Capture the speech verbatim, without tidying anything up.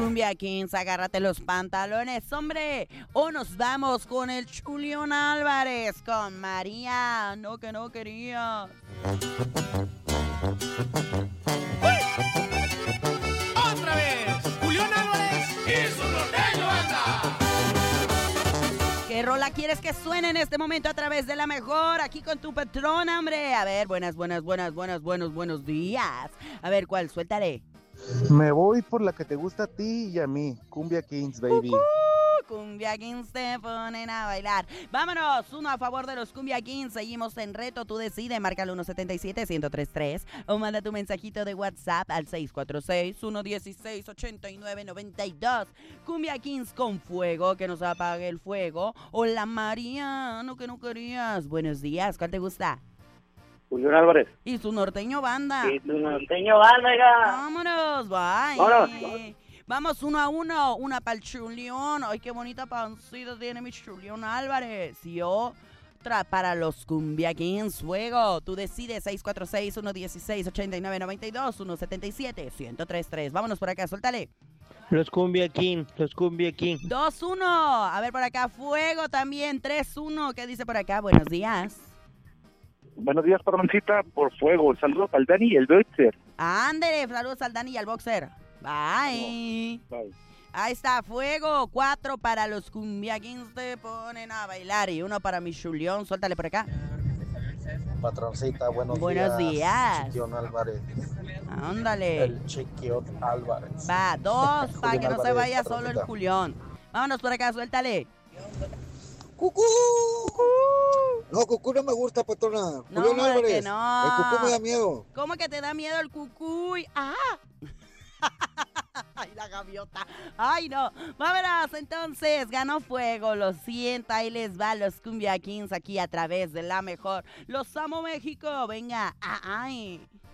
Cumbia Kings, agárrate los pantalones, hombre. O nos vamos con el Julián Álvarez, con María, no que no quería. ¡Otra vez! ¡Julián Álvarez! ¡Y su norteño banda! ¿Qué rola quieres que suene en este momento a través de la mejor? Aquí con tu patrón, hombre. A ver, buenas, buenas, buenas, buenas, buenos, buenos días. A ver, ¿cuál? Suéltale. Me voy por la que te gusta a ti y a mí. Cumbia Kings, baby. Uh-huh. Cumbia Kings se ponen a bailar. Vámonos, uno a favor de los Cumbia Kings. Seguimos en reto, tú decides. Marca al uno siete siete, uno cero tres tres o manda tu mensajito de WhatsApp al seis cuatro seis, uno uno seis, ocho nueve nueve dos. Cumbia Kings con fuego, que nos apague el fuego. Hola María, no que no querías. Buenos días, ¿cuál te gusta? Julián Álvarez. Y su norteño banda. Y su norteño banda, oiga. Vámonos, bye. Vámonos. Vamos uno a uno, una para el Julián. Ay, qué bonita pancita tiene mi Julián Álvarez. Y otra para los Cumbia Kings, fuego. Tú decides, seis cuatro seis, uno uno seis, ocho nueve nueve dos, uno siete siete, uno cero tres tres. Vámonos por acá, suéltale. Los Cumbia King, los Cumbia King. dos uno. A ver por acá, fuego también, tres uno. ¿Qué dice por acá? Buenos días. Buenos días, patroncita, por fuego. Saludos al Dani y el Boxer. Ándale, saludos al Dani y al Boxer. Bye. Bye. Ahí está, fuego. Cuatro para los Cumbia Kings, te ponen a bailar. Y uno para mi Julián, suéltale por acá. Patroncita, buenos, Buenos días. días. Chiquión Álvarez. Ándale. El Chiquión Álvarez. Va, dos para que no se Álvarez, vaya solo el patroncita. Julián. Vámonos por acá, suéltale. ¡Cucú! No, Cucú no me gusta, patrona. No, Julián es Álvarez. que no. El Cucú me da miedo. ¿Cómo que te da miedo el cucuy? ¡Ah! ¡Ay, la gaviota! ¡Ay, no! Vámonos, entonces, ganó fuego, lo siento, ahí les va los Cumbia Kings aquí a través de la mejor. ¡Los amo, México! ¡Venga! ¡Ah, ay!